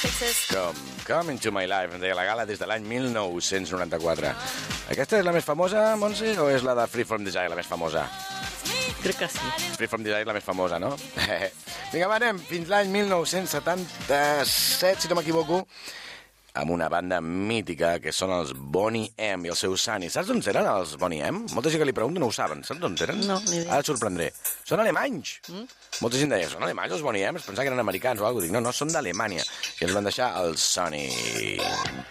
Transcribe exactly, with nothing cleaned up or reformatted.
Com Come Into My Life, en deia la gala des de l'any mil nou-cents noranta-quatre. Aquesta és la més famosa, Montse, o és la de Free From Desire, la més famosa? Crec que sí. Free From Desire, la més famosa, no? Vinga, va, anem fins l'any mil nou-cents setanta-set, si no m'equivoco, amb una banda mítica que són els Boney M i el seu Sunny. Saps d'on eren els Boney M? Molta gent que li pregunto no ho saben. Saps d'on eren? No, ni idea. Ara et sorprendré. Són alemanys. Mm? Molta gent deia, són alemanys els Boney M? Es pensava que eren americans o alguna cosa. Dic, no, no, són d'Alemanya. I ens van deixar el Sunny.